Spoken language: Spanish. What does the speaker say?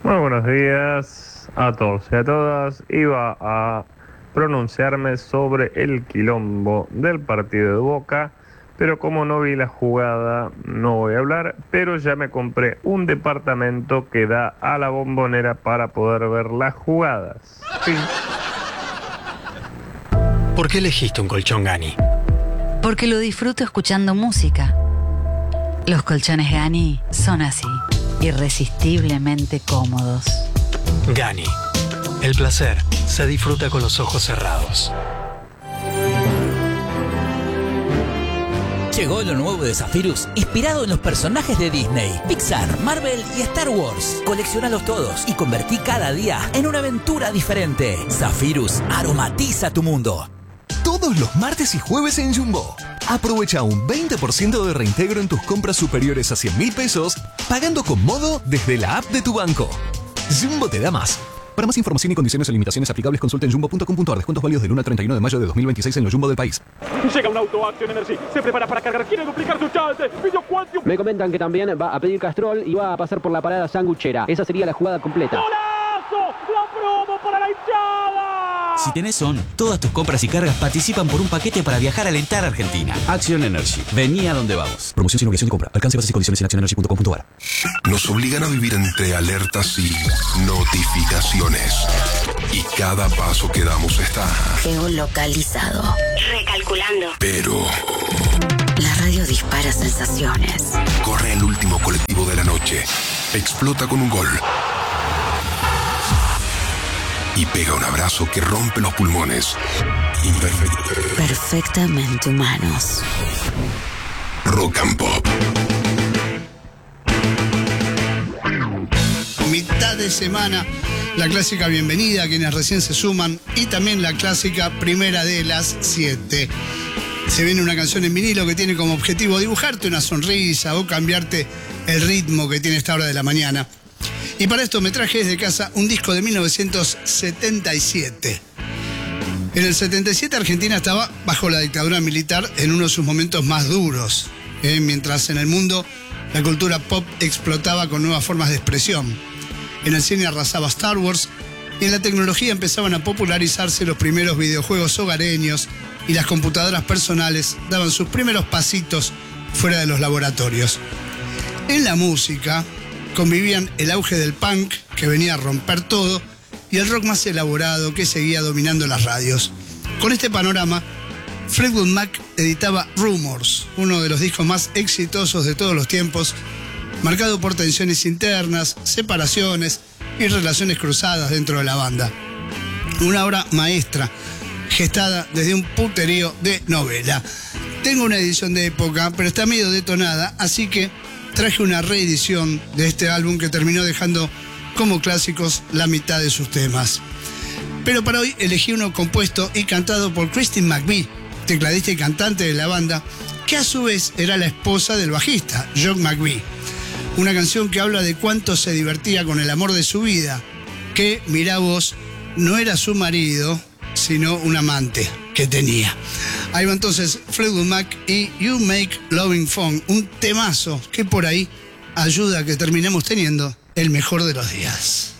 Muy buenos días a todos y a todas. Iba a pronunciarme sobre el quilombo del partido de Boca, pero como no vi la jugada no voy a hablar, pero ya me compré un departamento que da a la Bombonera para poder ver las jugadas. Fin. ¿Por qué elegiste un colchón Gani? Porque lo disfruto escuchando música. Los colchones Gani son así, irresistiblemente cómodos. Gani. El placer se disfruta con los ojos cerrados. Llegó lo nuevo de Zephyrus, inspirado en los personajes de Disney, Pixar, Marvel y Star Wars. Coleccionalos todos y convertí cada día en una aventura diferente. Zephyrus aromatiza tu mundo. Todos los martes y jueves en Jumbo. Aprovecha un 20% de reintegro en tus compras superiores a 100.000 pesos, pagando con Modo desde la app de tu banco. Jumbo te da más. Para más información y condiciones o limitaciones aplicables, consulta en jumbo.com.ar. Descuentos válidos del 1 al 31 de mayo de 2026 en los Jumbo del país. Llega un auto Action Energy. Se prepara para cargar. Quiere duplicar su chance. Pidió Quantium. Me comentan que también va a pedir Castrol y va a pasar por la parada sanguchera. Esa sería la jugada completa. ¡Golazo! ¡La promo para la hinchada! Si tenés ON, todas tus compras y cargas participan por un paquete para viajar a alentar a Argentina. Action Energy. Vení a donde vamos. Promoción sin obligación de compra. Alcance, bases y condiciones en actionenergy.com.ar. Nos obligan a vivir entre alertas y notificaciones. Y cada paso que damos está geolocalizado. Recalculando. Pero la radio dispara sensaciones. Corre el último colectivo de la noche. Explota con un gol. Y pega un abrazo que rompe los pulmones. Perfectamente humanos. Rock and Pop. Mitad de semana, la clásica bienvenida a quienes recién se suman y también la clásica primera de las 7. Se viene una canción en vinilo que tiene como objetivo dibujarte una sonrisa o cambiarte el ritmo que tiene esta hora de la mañana. Y para esto me traje desde casa un disco de 1977. En el 77 Argentina estaba bajo la dictadura militar en uno de sus momentos más duros, mientras en el mundo la cultura pop explotaba con nuevas formas de expresión. En el cine arrasaba Star Wars y en la tecnología empezaban a popularizarse los primeros videojuegos hogareños y las computadoras personales daban sus primeros pasitos fuera de los laboratorios. En la música convivían el auge del punk, que venía a romper todo, y el rock más elaborado, que seguía dominando las radios. Con este panorama, Fleetwood Mac editaba Rumors, uno de los discos más exitosos de todos los tiempos, marcado por tensiones internas, separaciones y relaciones cruzadas dentro de la banda. Una obra maestra, gestada desde un puterío de novela. Tengo una edición de época, pero está medio detonada, así que traje una reedición de este álbum que terminó dejando como clásicos la mitad de sus temas. Pero para hoy elegí uno compuesto y cantado por Christine McVie, tecladista y cantante de la banda, que a su vez era la esposa del bajista, John McVie. Una canción que habla de cuánto se divertía con el amor de su vida, que, mirá vos, no era su marido, sino un amante que tenía. Ahí va entonces Fleetwood Mac y You Make Loving Fun, un temazo que por ahí ayuda a que terminemos teniendo el mejor de los días.